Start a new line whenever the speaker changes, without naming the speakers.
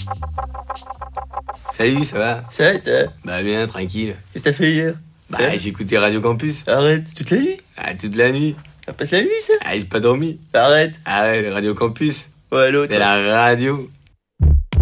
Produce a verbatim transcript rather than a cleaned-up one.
Salut, ça va?
Ça va, ça va?
Bah bien, tranquille.
Qu'est-ce que t'as fait hier?
Bah
Hein?
j'ai écouté Radio Campus.
Arrête, toute la nuit?
Ah, toute la nuit.
Ça passe la nuit, ça?
Ah, j'ai pas dormi.
Arrête.
Ah ouais, Radio Campus.
Ouais, l'autre.
C'est la radio.